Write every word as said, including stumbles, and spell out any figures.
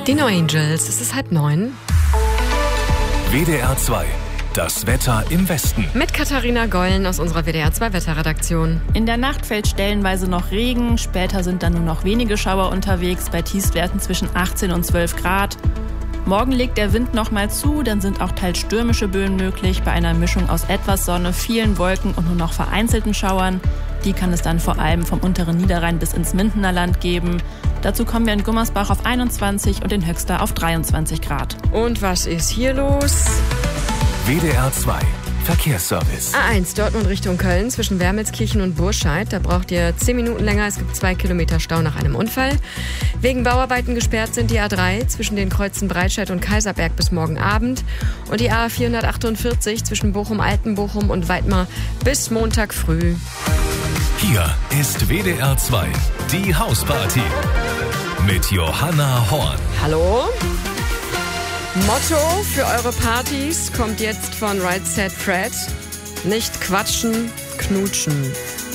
Die No Angels, es ist halb neun. W D R zwei, das Wetter im Westen. Mit Katharina Gollen aus unserer W D R zwei Wetterredaktion. In der Nacht fällt stellenweise noch Regen, später sind dann nur noch wenige Schauer unterwegs, bei Tiefstwerten zwischen achtzehn und zwölf Grad. Morgen legt der Wind noch mal zu, dann sind auch teils stürmische Böen möglich, bei einer Mischung aus etwas Sonne, vielen Wolken und nur noch vereinzelten Schauern. Die kann es dann vor allem vom unteren Niederrhein bis ins Mindener Land geben. Dazu kommen wir in Gummersbach auf einundzwanzig und in Höxter auf dreiundzwanzig Grad. Und was ist hier los? W D R zwei, Verkehrsservice. A eins, Dortmund Richtung Köln zwischen Wermelskirchen und Burscheid. Da braucht ihr zehn Minuten länger. Es gibt zwei Kilometer Stau nach einem Unfall. Wegen Bauarbeiten gesperrt sind die A drei zwischen den Kreuzen Breitscheid und Kaiserberg bis morgen Abend. Und die A vierhundertachtundvierzig zwischen Bochum-Altenbochum und Weidmar bis Montag früh. Hier ist W D R zwei, die Hausparty mit Johanna Horn. Hallo? Motto für eure Partys kommt jetzt von Right Said Fred. Nicht quatschen, knutschen.